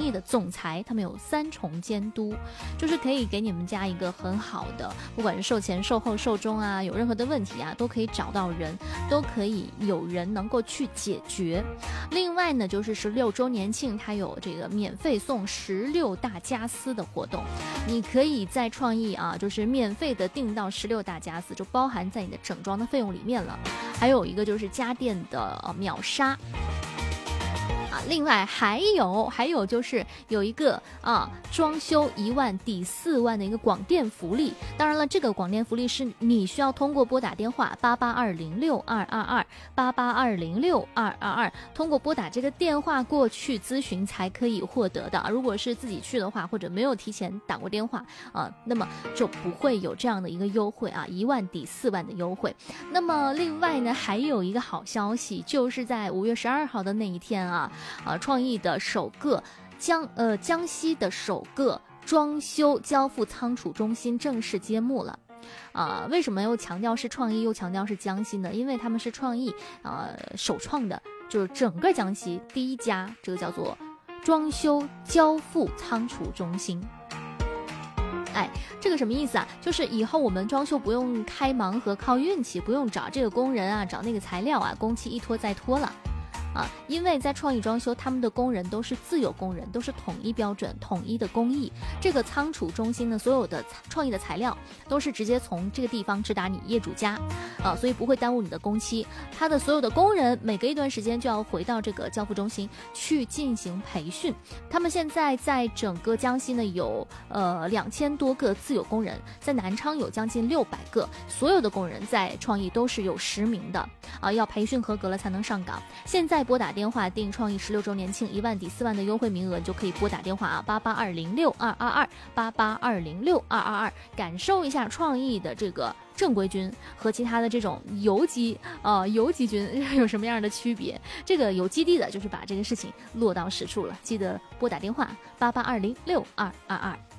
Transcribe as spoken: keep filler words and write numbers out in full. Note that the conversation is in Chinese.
艺的总裁，他们有三重监督，就是可以给你们家一个很好的，不管是售前、售后、售中啊，有任何的问题啊，都可以找到人，都可以有人能够去解决。另外呢，就是十六周年庆，它有这个免费送十六大家私的活动，你可以在创意啊，就是免费的订到十六大家私，就包含在你的整装的费用里面了。还有一个就是家电的呃秒杀。另外还有还有就是有一个啊装修一万抵四万的一个广电福利，当然了，这个广电福利是你需要通过拨打电话八八二零六二二二八八二零六二二二，通过拨打这个电话过去咨询才可以获得的。如果是自己去的话，或者没有提前打过电话啊，那么就不会有这样的一个优惠啊，一万抵四万的优惠。那么另外呢，还有一个好消息，就是在五月十二号的那一天啊。啊，创意的首个江呃江西的首个装修交付仓储中心正式揭幕了。啊，为什么又强调是创意，又强调是江西呢？因为他们是创意呃首创的，就是整个江西第一家，这个叫做装修交付仓储中心。哎，这个什么意思啊？就是以后我们装修不用开盲盒靠运气，不用找这个工人啊，找那个材料啊，工期一拖再拖了。啊，因为在创意装修，他们的工人都是自有工人，都是统一标准、统一的工艺。这个仓储中心呢，所有的创意的材料都是直接从这个地方直达你业主家，啊，所以不会耽误你的工期。他的所有的工人每隔一段时间就要回到这个交付中心去进行培训。他们现在在整个江西呢有呃两千多个自有工人，在南昌有将近六百个，所有的工人在创意都是有实名的啊，要培训合格了才能上岗。现在拨打电话订创意十六周年庆一万抵四万的优惠名额，你就可以拨打电话啊八八二零六二二二八八二零六二二二，感受一下创意的这个正规军和其他的这种游击呃游击军有什么样的区别。这个有基地的就是把这个事情落到实处了，记得拨打电话八八二零六二二二。